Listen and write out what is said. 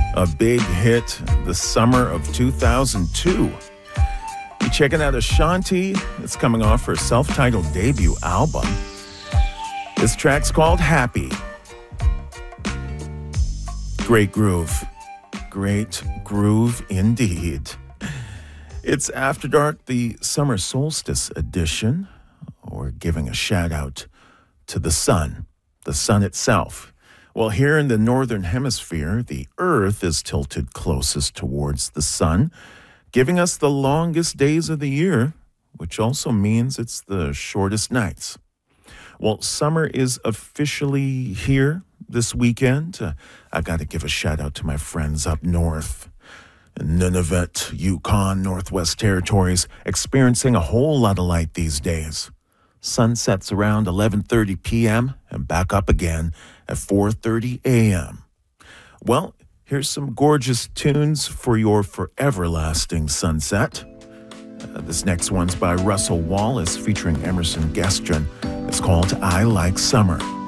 A big hit, the summer of 2002. You're checking out Ashanti. It's coming off her self-titled debut album. This track's called Happy. Great groove. Great groove indeed. It's After Dark, the Summer Solstice edition. We're giving a shout out to the sun itself. Well, here in the Northern Hemisphere, the Earth is tilted closest towards the sun, giving us the longest days of the year, which also means it's the shortest nights. Well, summer is officially here this weekend. I got to give a shout out to my friends up north. Nunavut, Yukon, Northwest Territories, experiencing a whole lot of light these days. Sun sets around 11:30 p.m. and back up again at 4:30 a.m. Well, here's some gorgeous tunes for your forever-lasting sunset. This next one's by Russell Wallace featuring Emerson Gestrin. It's called I Like Summer.